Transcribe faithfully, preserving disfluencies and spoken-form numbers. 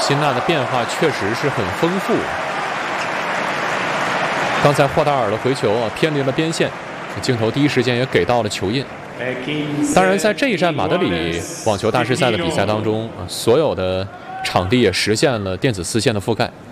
辛纳的变化确实是很丰富。刚才霍达尔的回球啊偏离了边线，镜头第一时间也给到了球印。当然，在这一站马德里网球大师赛的比赛当中，啊，所有的场地也实现了电子丝线的覆盖。